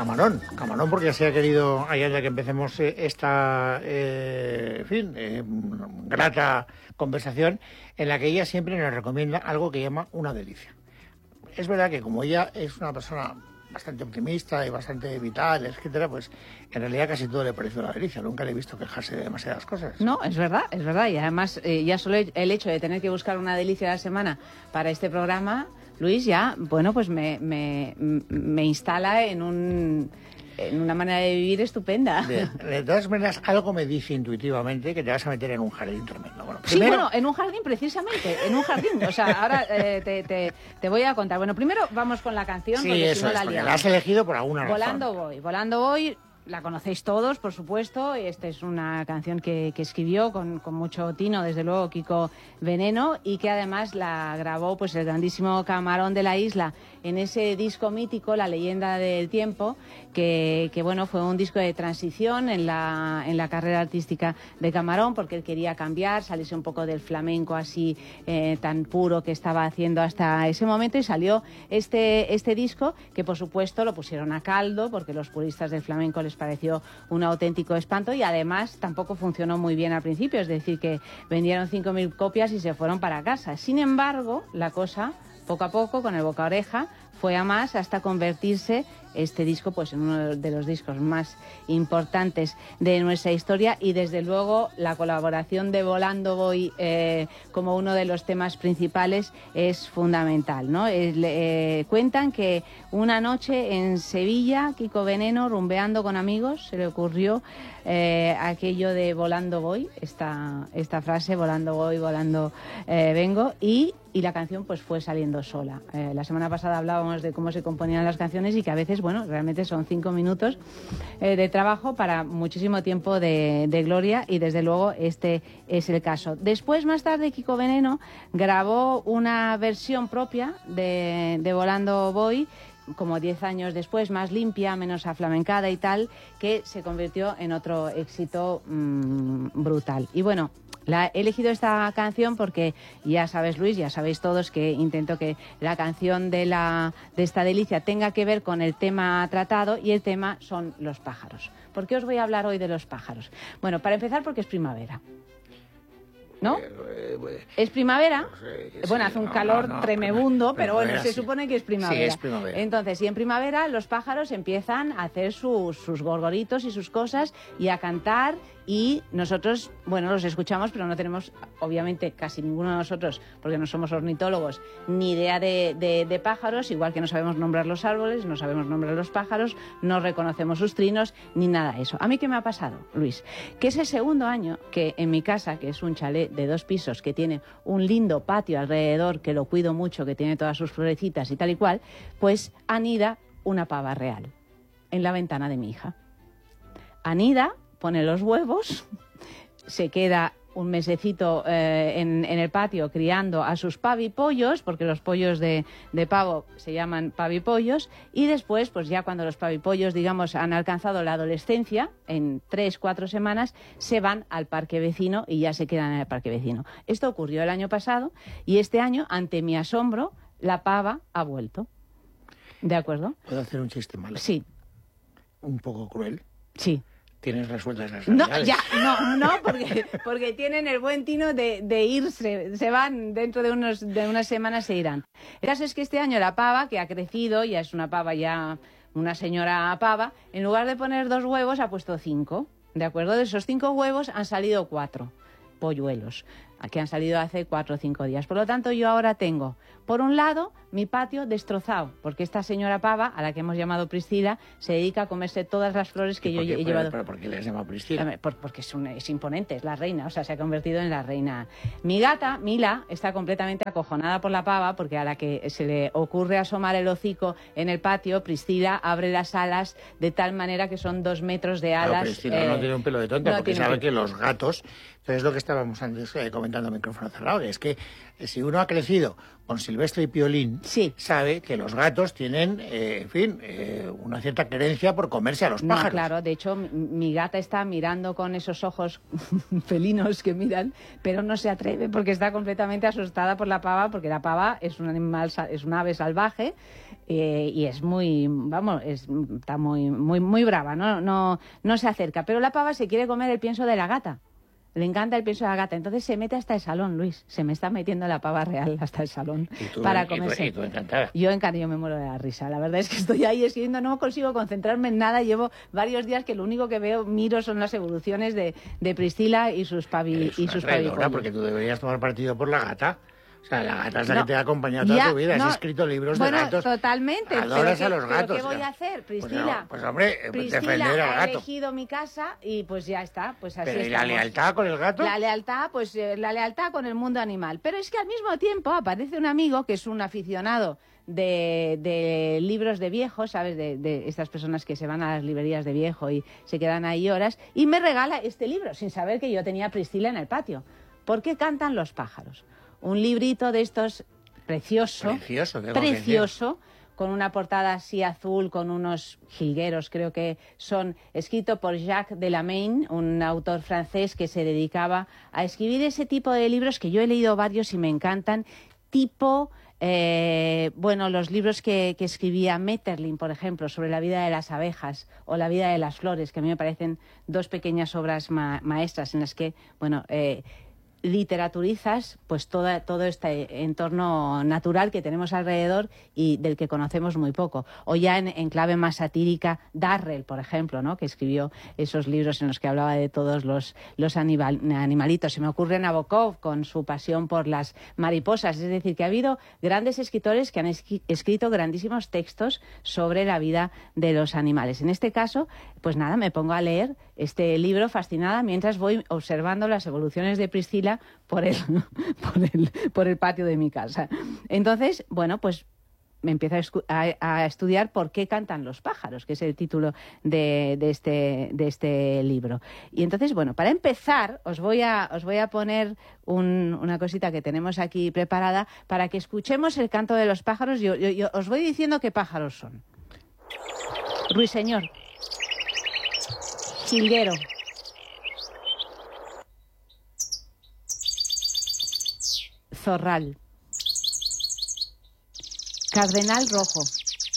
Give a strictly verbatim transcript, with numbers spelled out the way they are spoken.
Camarón, Camarón, porque se ha querido, allá ya que empecemos eh, esta, eh, en fin, eh, grata conversación, en la que ella siempre nos recomienda algo que llama una delicia. Es verdad que como ella es una persona bastante optimista y bastante vital, etcétera, pues en realidad casi todo le parece una delicia. Nunca le he visto quejarse de demasiadas cosas. No, es verdad, es verdad. Y además, eh, ya solo el hecho de tener que buscar una delicia a la semana para este programa, Luis, ya, bueno, pues me, me, me instala en un... en una manera de vivir estupenda. De, de todas maneras, algo me dice intuitivamente que te vas a meter en un jardín tremendo. Bueno, primero... Sí, bueno, en un jardín precisamente, en un jardín. O sea, ahora eh, te, te, te voy a contar. Bueno, primero vamos con la canción. Sí, porque eso si no es, la porque liamos. la has elegido por alguna razón. Volando voy, volando voy. La conocéis todos, por supuesto. Esta es una canción que, que escribió con, con mucho tino, desde luego, Kiko Veneno, y que además la grabó pues el grandísimo Camarón de la Isla en ese disco mítico, La Leyenda del Tiempo, que, que bueno, fue un disco de transición en la, en la carrera artística de Camarón, porque él quería cambiar, salirse un poco del flamenco así eh, tan puro que estaba haciendo hasta ese momento, y salió este, este disco, que por supuesto lo pusieron a caldo, porque los puristas del flamenco les pareció un auténtico espanto, y además tampoco funcionó muy bien al principio, es decir, que vendieron cinco mil copias y se fueron para casa. Sin embargo, la cosa, poco a poco, con el boca a oreja, fue a más, hasta convertirse este disco pues en uno de los discos más importantes de nuestra historia, y desde luego la colaboración de Volando Voy eh, como uno de los temas principales es fundamental, ¿no? Eh, eh, cuentan que una noche en Sevilla, Kiko Veneno, rumbeando con amigos, se le ocurrió eh, aquello de Volando Voy, esta, esta frase, volando voy, volando eh, vengo, y y la canción pues fue saliendo sola. Eh, la semana pasada hablábamos de cómo se componían las canciones, y que a veces, bueno, realmente son cinco minutos eh, de trabajo para muchísimo tiempo de, de gloria, y desde luego este es el caso. Después, más tarde, Kiko Veneno grabó una versión propia de, de Volando Voy, como diez años después, más limpia, menos aflamencada y tal, que se convirtió en otro éxito mmm, brutal. Y bueno, la, he elegido esta canción porque ya sabes, Luis, ya sabéis todos que intento que la canción de, la, de esta delicia tenga que ver con el tema tratado, y el tema son los pájaros. ¿Por qué os voy a hablar hoy de los pájaros? Bueno, para empezar, porque es primavera. ¿No? Eh, eh, ¿Es primavera? Sí, bueno, sí, hace un no, calor no, no, tremebundo, pero bueno, se sí. supone que es primavera. Sí, es primavera. Entonces, y en primavera los pájaros empiezan a hacer sus, sus gorgoritos y sus cosas, y a cantar, y nosotros, bueno, los escuchamos, pero no tenemos, obviamente, casi ninguno de nosotros, porque no somos ornitólogos, ni idea de, de, de pájaros, igual que no sabemos nombrar los árboles, no sabemos nombrar los pájaros, no reconocemos sus trinos, ni nada de eso. ¿A mí qué me ha pasado, Luis? Que es el segundo año que en mi casa, que es un chalet de dos pisos, que tiene un lindo patio alrededor, que lo cuido mucho, que tiene todas sus florecitas y tal y cual, pues anida una pava real en la ventana de mi hija. Anida, pone los huevos, se queda un mesecito eh, en, en el patio criando a sus pavipollos, porque los pollos de, de pavo se llaman pavipollos, y después, pues ya cuando los pavipollos, digamos, han alcanzado la adolescencia, en tres, cuatro semanas, se van al parque vecino y ya se quedan en el parque vecino. Esto ocurrió el año pasado, y este año, ante mi asombro, la pava ha vuelto. ¿De acuerdo? ¿Puedo hacer un chiste malo? Sí. Un poco cruel. Sí. Tienes resueltas las No, realidades. ya, no, no, porque, porque tienen el buen tino de, de irse, se van dentro de, unos, de unas semanas, se irán. El caso es que este año la pava, que ha crecido, ya es una pava ya, una señora pava, en lugar de poner dos huevos ha puesto cinco, ¿de acuerdo? De esos cinco huevos han salido cuatro polluelos, que han salido hace cuatro o cinco días. Por lo tanto, yo ahora tengo, por un lado, mi patio destrozado, porque esta señora pava, a la que hemos llamado Priscila, se dedica a comerse todas las flores que yo qué, he llevado. ¿Pero por qué le has llamado Priscila? Por, porque es, un, es imponente, es la reina, o sea, se ha convertido en la reina. Mi gata, Mila, está completamente acojonada por la pava, porque a la que se le ocurre asomar el hocico en el patio, Priscila abre las alas de tal manera que son dos metros de alas. Claro, Priscila eh, no tiene un pelo de tonta, no porque sabe que... que los gatos... Entonces, es lo que estábamos antes eh, comentando en micrófono cerrado, es que eh, si uno ha crecido con Silvestre y Piolín, sí, sabe que los gatos tienen, eh, en fin, eh, una cierta querencia por comerse a los pájaros. No, claro, de hecho, mi, mi gata está mirando con esos ojos felinos que miran, pero no se atreve porque está completamente asustada por la pava, porque la pava es un animal, es un ave salvaje, Eh, y es muy, vamos, es, está muy, muy, muy brava, ¿no? No, no se acerca. Pero la pava se quiere comer el pienso de la gata. Le encanta el pienso de la gata. Entonces se mete hasta el salón, Luis. Se me está metiendo la pava real hasta el salón para comerse. Y tú, y tú encantada. Yo encantada, yo me muero de la risa. La verdad es que estoy ahí escribiendo, no consigo concentrarme en nada. Llevo varios días que lo único que veo, miro, son las evoluciones de, de Priscila y sus pavi, y sus pavipollos. Porque tú deberías tomar partido por la gata. O sea, la gata es la no, que te ha acompañado toda ya, tu vida. no, Has escrito libros bueno, de gatos. Totalmente. Adoras pero a los ¿qué, gatos. ¿pero qué voy ya. a hacer, Priscila? Pues, no, pues hombre, Priscila defender al ha gato. elegido mi casa y pues ya está. Pues así Pero ¿y la estamos. lealtad con el gato? La lealtad, pues eh, la lealtad con el mundo animal. Pero es que al mismo tiempo aparece un amigo que es un aficionado de, de libros de viejos, ¿sabes? De, de estas personas que se van a las librerías de viejo y se quedan ahí horas, y me regala este libro, sin saber que yo tenía Priscila en el patio. ¿Por qué cantan los pájaros? Un librito de estos precioso, precioso, precioso, con una portada así azul, con unos jilgueros, creo que son, escrito por Jacques Delamain, un autor francés que se dedicaba a escribir ese tipo de libros que yo he leído varios y me encantan, tipo... Eh, bueno, los libros que, que escribía Maeterlinck, por ejemplo, sobre la vida de las abejas o la vida de las flores, que a mí me parecen dos pequeñas obras ma maestras en las que, bueno, eh, literaturizas pues toda, todo este entorno natural que tenemos alrededor y del que conocemos muy poco. O ya en, en clave más satírica, Darrell, por ejemplo, ¿no? Que escribió esos libros en los que hablaba de todos los, los animal, animalitos. Se me ocurre Nabokov con su pasión por las mariposas. Es decir, que ha habido grandes escritores que han escrito grandísimos textos sobre la vida de los animales. En este caso, pues nada, me pongo a leer este libro fascinada mientras voy observando las evoluciones de Priscila por el, por el, por el patio de mi casa. Entonces, bueno, pues me empiezo a, a, a estudiar por qué cantan los pájaros, que es el título de, de, este, de este libro. Y entonces, bueno, para empezar, os voy a, os voy a poner un, una cosita que tenemos aquí preparada para que escuchemos el canto de los pájaros. Yo, yo, yo os voy diciendo qué pájaros son. Ruiseñor. Jilguero. Zorral. Cardenal rojo.